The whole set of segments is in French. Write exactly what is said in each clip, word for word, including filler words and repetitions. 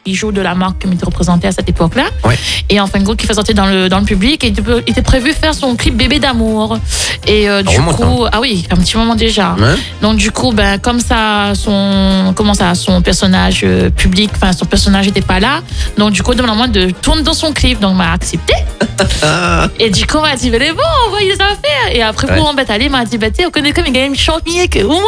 bijoux de la marque qui m'était représentée à cette époque-là. Ouais. Et en fin de compte, qui fait sortir dans le, dans le public. Et il était prévu faire son clip Bébé d'amour. Et euh, du remonte, coup, ah oui, un petit moment déjà. Ouais. Donc du coup, ben, comme ça, son, comment ça, son personnage euh, public, enfin son personnage n'était pas là. Donc du coup, demande à moi de tourner dans son clip. Donc m'a accepté. Et du coup, on m'a dit, mais bon, on va y les affaires. Et après, Ouais. pour en aller, il m'a dit, bah, tu sais, on connaît comme il y a une chantier que, ouais.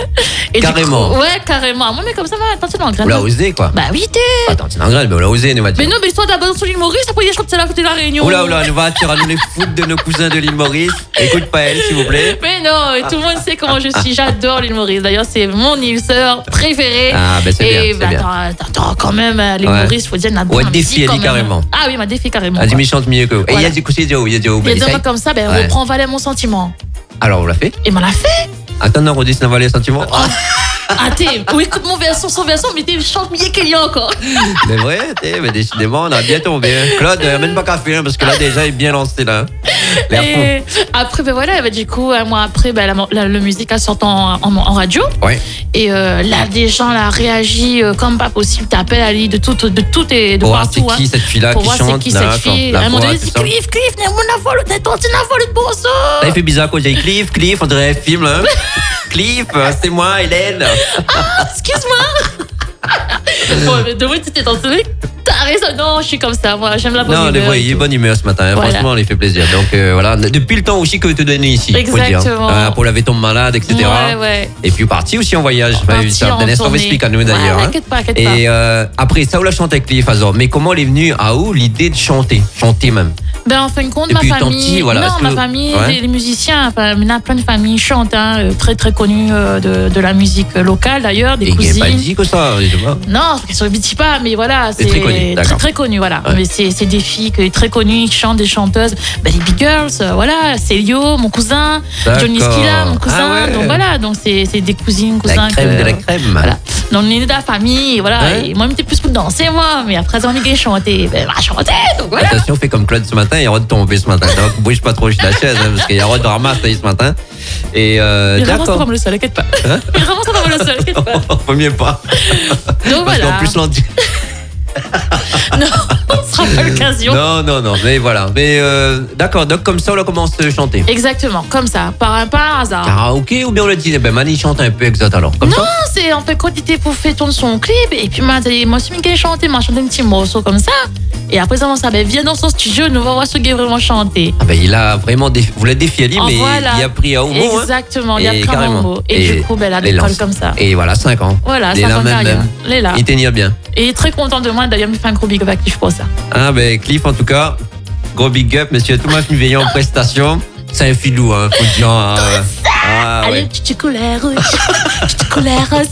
Et Carrément. Du coup, ouais, carrément. Moi, mais comme ça, va, attends, c'est dans le grain. On l'a osé, quoi. Bah oui, t'es. Attends, c'est un grain, mais on l'a osé, nous va dire. Mais non, mais l'histoire de la base sur l'île Maurice, après, je crois que c'est là à côté de la Réunion. Oula, oula, nous va tirer à nous les foutre de nos cousins de l'île Maurice. Écoute pas elle, s'il vous plaît. Mais non, et tout le monde sait comment je suis. J'adore l'île Maurice. D'ailleurs, c'est mon île sœur préférée. Ah, ben c'est bien, Et c'est bah, bien. attends, attends, quand même, l'île Ouais. Maurice, faut dire, n'a Ouais, défi, elle dit carrément. Ah oui, m'a défié carrément. Elle dit, quoi. mais chante mieux que vous. Et il y a Voilà. des coups, il y a des il y a des hauts. Il y a Ben, des essaye. fois comme ça, ben, Ouais. reprends Valais mon sentiment. Alors, on l'a fait. Et m'en l'a fait. Attends, non, redis, ça va les sentiments. Ah, t'es. Oui, écoute mon version, son version, mais t'es chante mieux qu'il y a encore. C'est vrai, t'es, mais décidément, on a bien tombé. Claude, euh, amène pas café, hein, parce que là, déjà, il est bien lancé, là. L'air fond. Et après, ben voilà, ben, du coup, un mois après, ben, la, la, la musique a sorti en, en, en radio. Ouais. Et euh, là, des gens là, réagissent euh, comme pas possible. T'appelles Ali de tout, de tout et de Pour voir partout. c'est qui hein. cette fille-là Pour qui voir c'est chante, qui là, cette fille. la À un moment voix, donné, tout c'est ça. Cliff, Cliff, n'est mon avolo, t'es ton avolo de bon sang. Là, il fait bizarre quand j'ai Cliff, Cliff, on dirait un film, là. Cliff, c'est moi, Hélène. Excuse-moi. Bon, mais de moi, tu t'es entendu. T'as raison, non, je suis comme ça. Moi, j'aime la bonne Non, humeur. il et est tout. bonne humeur ce matin. hein. Voilà. Franchement, on lui fait plaisir. Donc euh, voilà, depuis le temps aussi que tu donnes ici. faut le dire. Exactement. Hein, pour laver ton malade, et cetera. Ouais, ouais. Et puis parti aussi en voyage. Parti ça, en D'un instant, on tournée. explique à nous d'ailleurs. Ouais, hein. t'inquiète pas, t'inquiète Et euh, après ça, on l'a chanté avec Cliff Azor. Mais comment elle est venue à où l'idée de chanter, chanter même? Ben, en fin de compte, Depuis ma tant famille, petit, voilà. non, Est-ce ma que- famille, Ouais. les, les musiciens, enfin, il y en a plein de familles chantent, hein, euh, très très connues euh, de, de la musique locale d'ailleurs, des Et il n'est cousines. pas dit que ça. je sais pas. Non, qu'elles sont biti pas, mais voilà, C'est c'est très connu, d'accord. très, très connu, voilà. Ouais. Mais c'est c'est des filles que- très connues qui chantent, des chanteuses, ben, les Big Girls, euh, voilà, Célio, mon cousin, Johnny D'accord. Skilla, mon cousin, Ah ouais. donc voilà, donc c'est c'est des cousines, cousins. La crème que- de la crème. Voilà. Donc on est de la famille, et voilà. Ouais. Et moi, j'étais plus pour danser, moi, mais après, on est chanter, ben, on va chanter, donc voilà. Attention, fais comme Claude ce matin, il y aura de tomber ce matin. Donc, bouge pas trop sur la chaise, hein, parce qu'il y aura de ramasser ce matin. Et euh, Mais vraiment, c'est d'accord. pas le seul, t'inquiète pas. Hein Mais vraiment, c'est pas le seul, t'inquiète pas. Faut mieux pas. Donc Parce voilà. qu'en plus, l'on dit. Non, ce sera pas l'occasion. Non, non, non, mais voilà. Mais euh, d'accord, donc comme ça, on commence à chanter. Exactement, comme ça, par un, par un hasard. Karaoké ou bien on le dit, eh ben Mani chante un peu exact alors. Comme Non, ça c'est en fait quand il était pour faire tourner son clip et puis moi, j'ai- moi aussi Miguel chanté, m'a chanté un petit morceau comme ça. Et après ça, ça ben, viens dans son studio, nous va voir ce gars vraiment chanter. Ah ben il a vraiment défi, vous l'avez défié lui, Oh, mais voilà. il a pris un mot. Hein. Exactement, il y a Et pris un carrément. mot. Et, Et du coup, ben, là, les l'école lance. comme ça. Et voilà, cinq ans. Voilà, Il est ça là va même, bien. même. Il est là. Il tenir bien. Et il est très content de moi, d'ailleurs, il me fait un gros big up actif pour ça. Ah ben Cliff en tout cas, gros big up, monsieur Thomas Veillant en prestation. C'est un filou, hein, faut dire. Ah, ouais. Ah, Allez, ouais. petit couleur rouge, petit couleur rose.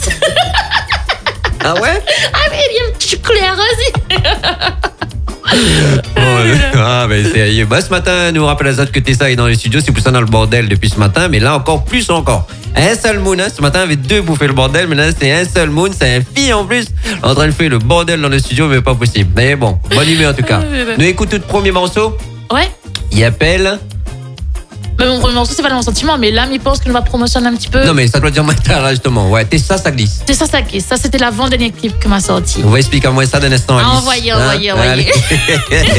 Ah ouais Ah oui, il y a un petit couleur rose. Oh, ah ben sérieux. Bah, ce matin, nous rappelle Azad que Tessa est dans les studios, c'est pour ça dans le bordel depuis ce matin, mais là encore plus encore. Un seul moon, hein. Ce matin, il y avait deux pour faire le bordel, mais là, c'est un seul moon, c'est un fille en plus, en train de faire le bordel dans le studio, mais pas possible. Mais bon, bonne humeur en tout cas. Nous écoutons le premier morceau, Ouais. il appelle. Mais mon premier morceau, c'est pas mon sentiment, mais là, il pense qu'il va promotionner un petit peu. Non, mais ça doit dire maintenant, là, justement. Ouais, Tessa, ça glisse. C'est ça, ça qui Ça, c'était l'avant-dernier clip que m'a sorti. On va expliquer à moi ça d'un instant. Ah, Alice. envoyez, Hein? envoyez, envoyez. Allez.